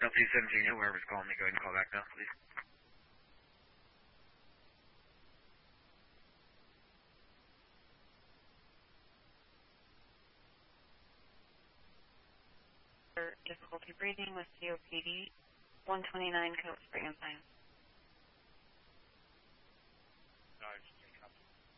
Southeast 17, whoever's calling me, go ahead and call back now, please. Difficulty breathing with COPD, 129 Coat Spring and Pine.